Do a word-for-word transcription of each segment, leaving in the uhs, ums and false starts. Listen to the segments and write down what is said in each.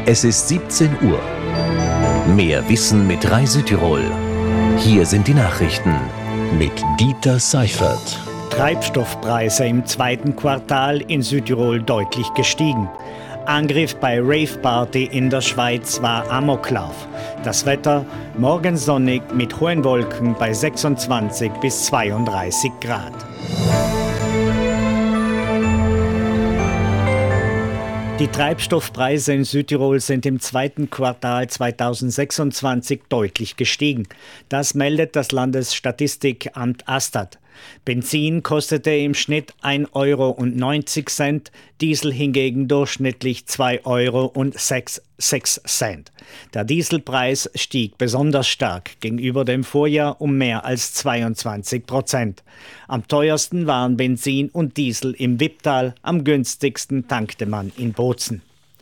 Es ist siebzehn Uhr. Mehr Wissen mit Rai Südtirol. Hier sind die Nachrichten mit Dieter Seifert. Treibstoffpreise im zweiten Quartal in Südtirol deutlich gestiegen. Angriff bei Rave Party in der Schweiz war Amoklauf. Das Wetter morgen sonnig mit hohen Wolken bei sechsundzwanzig bis zweiunddreißig Grad. Die Treibstoffpreise in Südtirol sind im zweiten Quartal zweitausendsechsundzwanzig deutlich gestiegen. Das meldet das Landesstatistikamt Astat. Benzin kostete im Schnitt ein Euro neunzig, Diesel hingegen durchschnittlich zwei Euro sechs Cent. Der Dieselpreis stieg besonders stark gegenüber dem Vorjahr um mehr als zweiundzwanzig Prozent. Am teuersten waren Benzin und Diesel im Wipptal, am günstigsten tankte man in Bozen.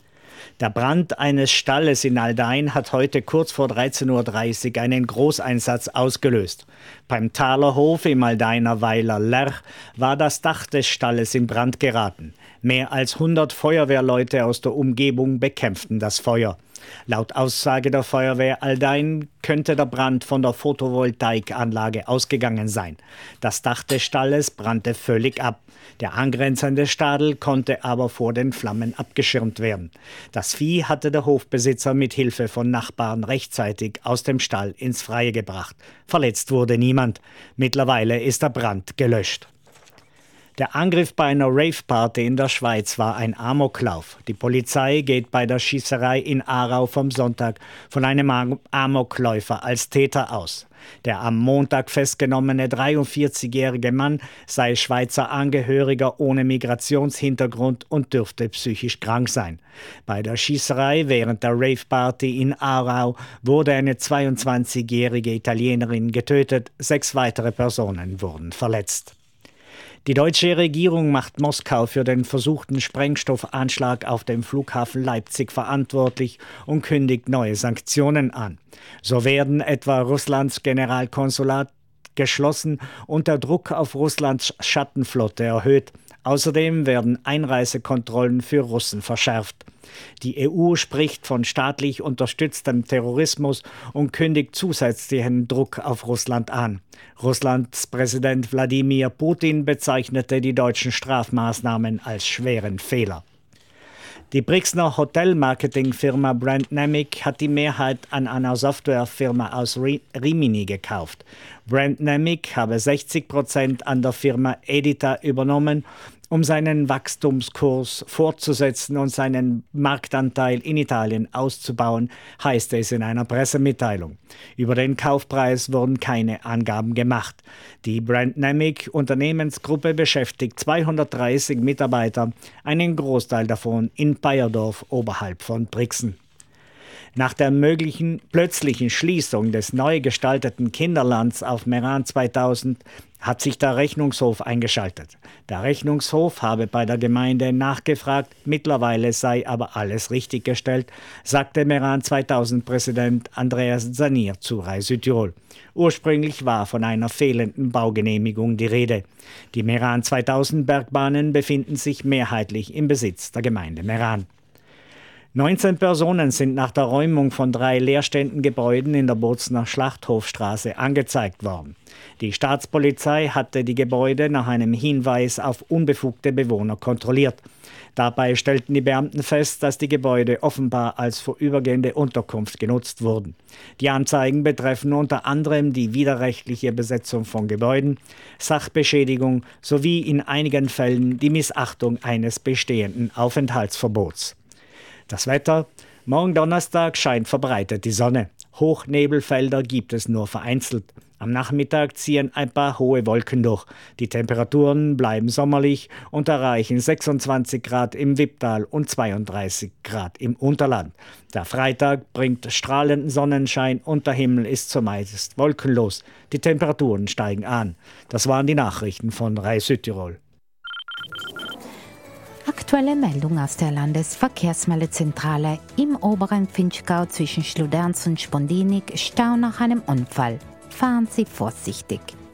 Der Brand eines Stalles in Aldein hat heute kurz vor dreizehn Uhr dreißig einen Großeinsatz ausgelöst. Beim Talerhof im Aldeiner Weiler Lerch war das Dach des Stalles in Brand geraten. Mehr als hundert Feuerwehrleute aus der Umgebung bekämpften das Feuer. Laut Aussage der Feuerwehr Aldein könnte der Brand von der Photovoltaikanlage ausgegangen sein. Das Dach des Stalles brannte völlig ab. Der angrenzende Stadel konnte aber vor den Flammen abgeschirmt werden. Das Vieh hatte der Hofbesitzer mit Hilfe von Nachbarn rechtzeitig aus dem Stall ins Freie gebracht. Verletzt wurde niemand. Mittlerweile ist der Brand gelöscht. Der Angriff bei einer Rave-Party in der Schweiz war ein Amoklauf. Die Polizei geht bei der Schießerei in Aarau vom Sonntag von einem Amokläufer als Täter aus. Der am Montag festgenommene dreiundvierzigjährige Mann sei Schweizer Angehöriger ohne Migrationshintergrund und dürfte psychisch krank sein. Bei der Schießerei während der Rave-Party in Aarau wurde eine zweiundzwanzigjährige Italienerin getötet, sechs weitere Personen wurden verletzt. Die deutsche Regierung macht Moskau für den versuchten Sprengstoffanschlag auf dem Flughafen Leipzig verantwortlich und kündigt neue Sanktionen an. So werden etwa Russlands Generalkonsulat geschlossen und der Druck auf Russlands Schattenflotte erhöht. Außerdem werden Einreisekontrollen für Russen verschärft. Die E U spricht von staatlich unterstütztem Terrorismus und kündigt zusätzlichen Druck auf Russland an. Russlands Präsident Wladimir Putin bezeichnete die deutschen Strafmaßnahmen als schweren Fehler. Die Brixner Hotelmarketingfirma Brandnamic hat die Mehrheit an einer Softwarefirma aus Rimini gekauft. Brandnamic habe sechzig Prozent an der Firma Edita übernommen, um seinen Wachstumskurs fortzusetzen und seinen Marktanteil in Italien auszubauen, heißt es in einer Pressemitteilung. Über den Kaufpreis wurden keine Angaben gemacht. Die Brandnamic Unternehmensgruppe beschäftigt zweihundertdreißig Mitarbeiter, einen Großteil davon in Bayerdorf oberhalb von Brixen. Nach der möglichen plötzlichen Schließung des neu gestalteten Kinderlands auf Meran zweitausend hat sich der Rechnungshof eingeschaltet. Der Rechnungshof habe bei der Gemeinde nachgefragt, mittlerweile sei aber alles richtiggestellt, sagte Meran zweitausend-Präsident Andreas Zanier zu Rai Südtirol. Ursprünglich war von einer fehlenden Baugenehmigung die Rede. Die Meran zweitausend Bergbahnen befinden sich mehrheitlich im Besitz der Gemeinde Meran. neunzehn Personen sind nach der Räumung von drei leerstehenden Gebäuden in der Bozener Schlachthofstraße angezeigt worden. Die Staatspolizei hatte die Gebäude nach einem Hinweis auf unbefugte Bewohner kontrolliert. Dabei stellten die Beamten fest, dass die Gebäude offenbar als vorübergehende Unterkunft genutzt wurden. Die Anzeigen betreffen unter anderem die widerrechtliche Besetzung von Gebäuden, Sachbeschädigung sowie in einigen Fällen die Missachtung eines bestehenden Aufenthaltsverbots. Das Wetter: Morgen Donnerstag scheint verbreitet die Sonne. Hochnebelfelder gibt es nur vereinzelt. Am Nachmittag ziehen ein paar hohe Wolken durch. Die Temperaturen bleiben sommerlich und erreichen sechsundzwanzig Grad im Wipptal und zweiunddreißig Grad im Unterland. Der Freitag bringt strahlenden Sonnenschein und der Himmel ist zumeist wolkenlos. Die Temperaturen steigen an. Das waren die Nachrichten von Rai Südtirol. Aktuelle Meldung aus der Landesverkehrsmeldezentrale. Im oberen Vinschgau zwischen Schluderns und Spondinik Stau nach einem Unfall. Fahren Sie vorsichtig.